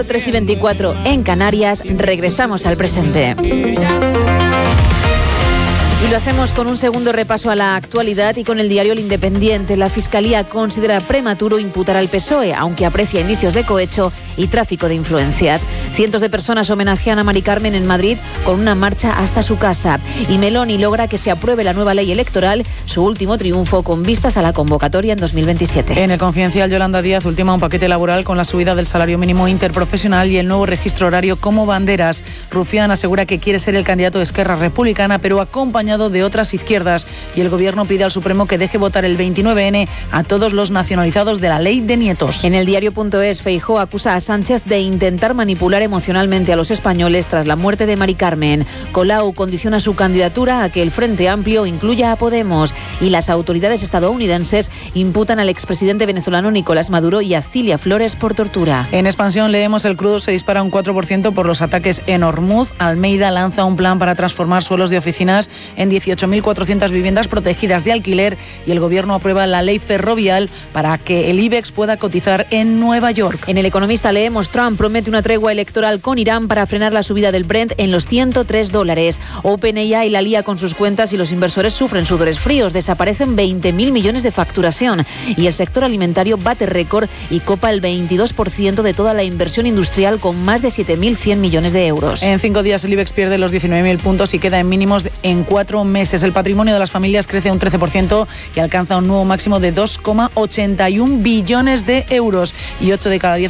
3:24 en Canarias, regresamos al presente. Y lo hacemos con un segundo repaso a la actualidad y con el diario El Independiente. La Fiscalía considera prematuro imputar al PSOE, aunque aprecia indicios de cohecho y tráfico de influencias. Cientos de personas homenajean a Mari Carmen en Madrid con una marcha hasta su casa. Y Meloni logra que se apruebe la nueva ley electoral, su último triunfo con vistas a la convocatoria en 2027. En El Confidencial, Yolanda Díaz ultima un paquete laboral con la subida del salario mínimo interprofesional y el nuevo registro horario como banderas. Rufián asegura que quiere ser el candidato de Esquerra Republicana, pero acompañado de otras izquierdas, y el Gobierno pide al Supremo que deje votar el 29N a todos los nacionalizados de la ley de nietos. En el diario.es, Feijóo acusa a Sánchez de intentar manipular emocionalmente a los españoles tras la muerte de Mari Carmen. Colau condiciona su candidatura a que el Frente Amplio incluya a Podemos, y las autoridades estadounidenses imputan al expresidente venezolano Nicolás Maduro y a Cilia Flores por tortura. En Expansión leemos: el crudo se dispara un 4% por los ataques en Hormuz. Almeida lanza un plan para transformar suelos de oficinas en 18.400 viviendas protegidas de alquiler, y el Gobierno aprueba la ley ferrovial para que el IBEX pueda cotizar en Nueva York. En El Economista leemos: Trump promete una tregua electoral con Irán para frenar la subida del Brent en los $103. OpenAI la lía con sus cuentas y los inversores sufren sudores fríos. Desaparecen 20.000 millones de facturación, y el sector alimentario bate récord y copa el 22% de toda la inversión industrial con más de 7.100 millones de euros. En 5 días el IBEX pierde los 19.000 puntos y queda en mínimos en 4 meses. El patrimonio de las familias crece un 13% y alcanza un nuevo máximo de 2,81 billones de euros. Y 8 de cada 10